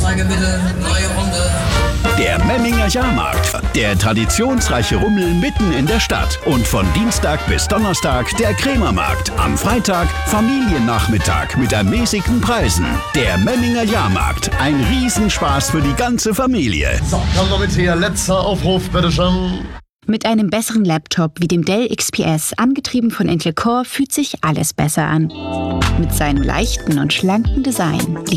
Anzeigemittel, neue Runde. Der Memminger Jahrmarkt. Der traditionsreiche Rummel mitten in der Stadt. Und von Dienstag bis Donnerstag der Krämermarkt. Am Freitag Familiennachmittag mit ermäßigten Preisen. Der Memminger Jahrmarkt. Ein Riesenspaß für die ganze Familie. So, komm doch mit hier. Letzter Aufruf, bitteschön. Mit einem besseren Laptop wie dem Dell XPS, angetrieben von Intel Core, fühlt sich alles besser an. Mit seinem leichten und schlanken Design